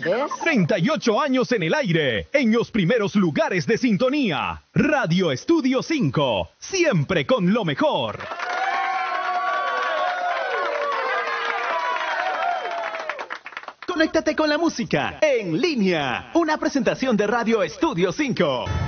¿Ves? 38 años en el aire, en los primeros lugares de sintonía. Radio Estudio 5, siempre con lo mejor. Conéctate con la música en línea. Una presentación de Radio Estudio 5.